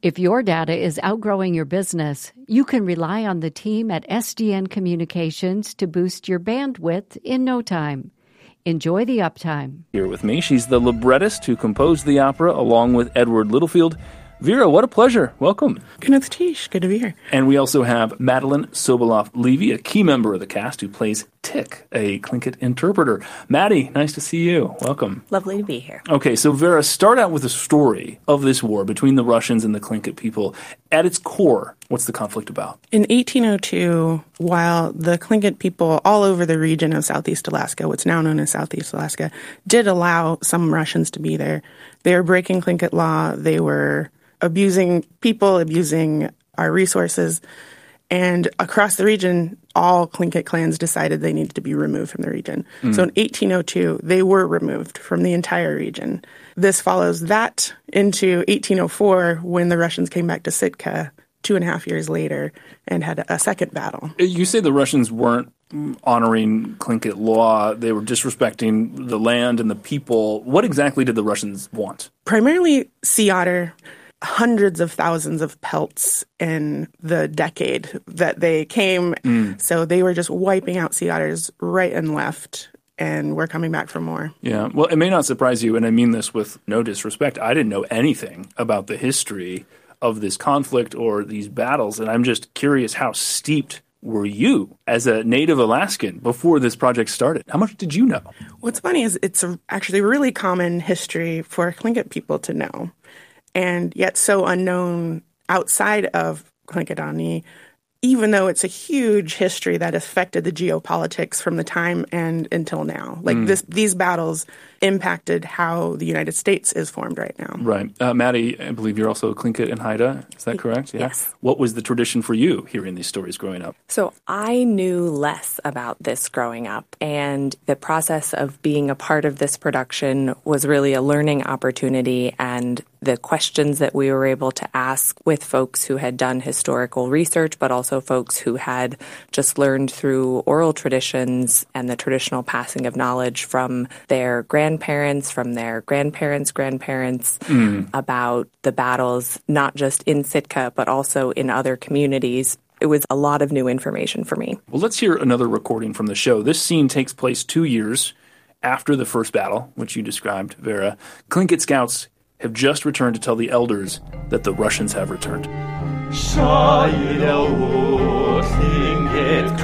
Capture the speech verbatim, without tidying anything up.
If your data is outgrowing your business, you can rely on the team at S D N Communications to boost your bandwidth in no time. Enjoy the uptime. Here with me, she's the librettist who composed the opera along with Edward Littlefield. Vera, what a pleasure. Welcome. Good to be here. And we also have Madeline Sobolov-Levy, a key member of the cast who plays Tick, a Tlingit interpreter. Maddie, nice to see you. Welcome. Lovely to be here. Okay, so Vera, start out with the story of this war between the Russians and the Tlingit people. At its core, what's the conflict about? In eighteen oh two, while the Tlingit people all over the region of Southeast Alaska, what's now known as Southeast Alaska, did allow some Russians to be there, they were breaking Tlingit law. They were abusing people, abusing our resources. And across the region, all Tlingit clans decided they needed to be removed from the region. Mm. So in eighteen oh two, they were removed from the entire region. This follows that into eighteen oh four, when the Russians came back to Sitka two and a half years later and had a second battle. You say the Russians weren't honoring Tlingit law. They were disrespecting the land and the people. What exactly did the Russians want? Primarily sea otter. Hundreds of thousands of pelts in the decade that they came. Mm. So they were just wiping out sea otters right and left, and we're coming back for more. Yeah. Well, it may not surprise you, and I mean this with no disrespect. I didn't know anything about the history of this conflict or these battles, and I'm just curious, how steeped were you as a native Alaskan before this project started? How much did you know? What's funny is it's a, actually really common history for Tlingit people to know, and yet so unknown outside of Tlingit, even though it's a huge history that affected the geopolitics from the time and until now. Like mm. this, these battles impacted how the United States is formed right now. Right. Uh, Maddie, I believe you're also a Tlingit in Haida. Is that correct? Yeah. Yes. What was the tradition for you hearing these stories growing up? So I knew less about this growing up, and the process of being a part of this production was really a learning opportunity, and the questions that we were able to ask with folks who had done historical research, but also folks who had just learned through oral traditions and the traditional passing of knowledge from their grandparents, from their grandparents' grandparents, mm. about the battles, not just in Sitka, but also in other communities. It was a lot of new information for me. Well, let's hear another recording from the show. This scene takes place two years after the first battle, which you described, Vera. Tlingit scouts have just returned to tell the elders that the Russians have returned.